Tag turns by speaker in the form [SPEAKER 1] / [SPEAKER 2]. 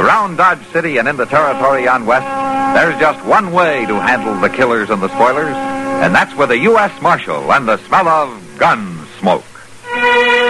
[SPEAKER 1] Around Dodge City and in the territory on west, there's just one way to handle the killers and the spoilers, and that's with a U.S. Marshal and the smell of gun smoke.